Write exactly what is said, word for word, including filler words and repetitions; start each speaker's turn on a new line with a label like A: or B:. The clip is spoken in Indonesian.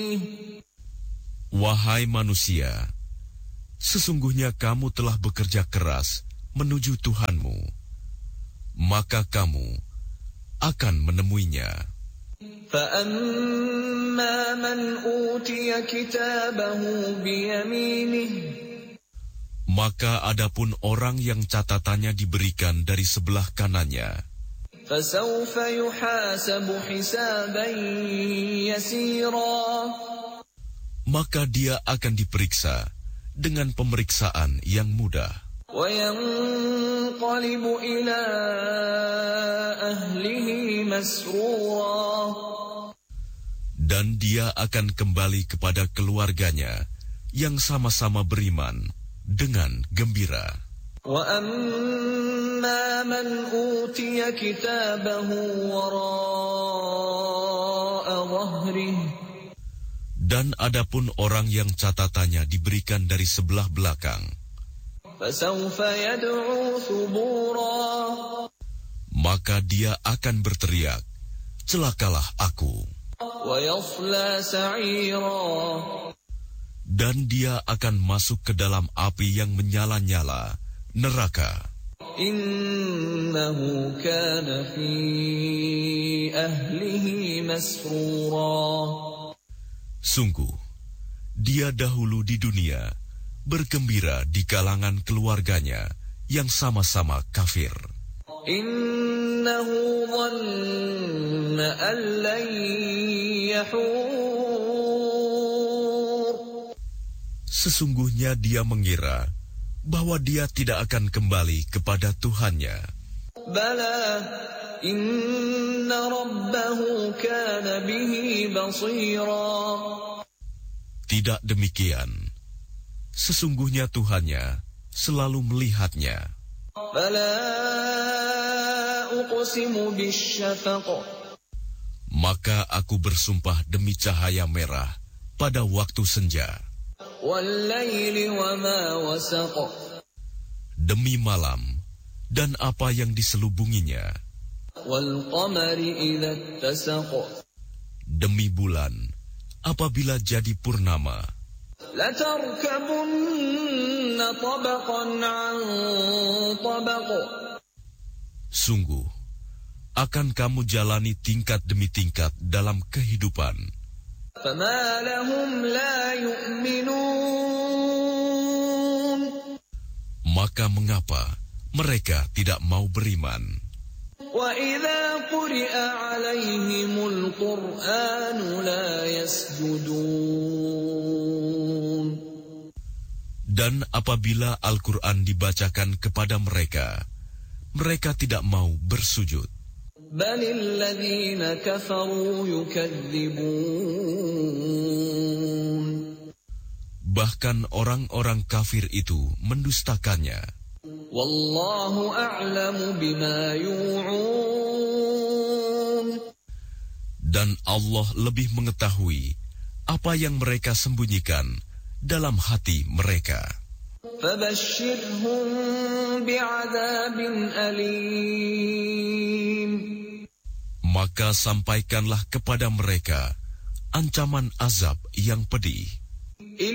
A: Wahai manusia, sesungguhnya kamu telah bekerja keras menuju Tuhanmu, maka kamu akan menemuinya.
B: فَأَمَّا مَنْ أُوتِيَ كِتَابَهُ بِيَمِينِهِ
A: Maka adapun orang yang catatannya diberikan dari sebelah kanannya,
B: فَسَوْفَ يُحَاسَبُ حِسَابًا يَسِيرًا
A: maka dia akan diperiksa dengan pemeriksaan yang mudah.
B: وَيَنْقَلِبُ إِلَىٰ أَهْلِهِ مَسْرُورًا
A: Dan dia akan kembali kepada keluarganya yang sama-sama beriman dengan gembira.
B: وَأَمَّا مَنْ أُوتِيَ كِتَابَهُ وَرَاءَ ظَهْرِهِ
A: Dan adapun orang yang catatannya diberikan dari sebelah belakang,
B: فَسَوْفَ يَدْعُو ثُبُورًا
A: maka dia akan berteriak, celakalah aku.
B: وَيَصْلَى سَعِيرًا
A: Dan dia akan masuk ke dalam api yang menyala-nyala, neraka.
B: إِنَّهُ كَانَ فِي أَهْلِهِ مَسْرُورًا
A: Sungguh, dia dahulu di dunia bergembira di kalangan keluarganya yang sama-sama kafir.
B: Innahu dhanna an lan yahur
A: Sesungguhnya dia mengira bahwa dia tidak akan kembali kepada Tuhannya.
B: Bala inna rabbahu kana bihi basira
A: Tidak demikian. Sesungguhnya Tuhannya selalu melihatnya.
B: Bala uqsimu bisyafaq
A: Maka aku bersumpah demi cahaya merah pada waktu senja,
B: wal-laili wa ma wasaq
A: demi malam dan apa yang diselubunginya,
B: wal-qamari idza ittasaq
A: demi bulan apabila jadi purnama.
B: latarkabunna tabaqan an tabaq
A: Sungguh, akan kamu jalani tingkat demi tingkat dalam kehidupan.
B: fama lahum la yu'minun
A: Maka mengapa mereka tidak mau beriman?
B: wa idza quri'a 'alaihimul qur'anu la yasjudun
A: Dan apabila Al-Quran dibacakan kepada mereka, mereka tidak mau bersujud.
B: balil ladzina kafaru yukadzibun
A: Bahkan orang-orang kafir itu mendustakannya.
B: wallahu a'lamu bima yu'un
A: Dan Allah lebih mengetahui apa yang mereka sembunyikan dalam hati mereka.
B: fabashshirhum bi'adzabin alim
A: Maka sampaikanlah kepada mereka ancaman azab yang pedih.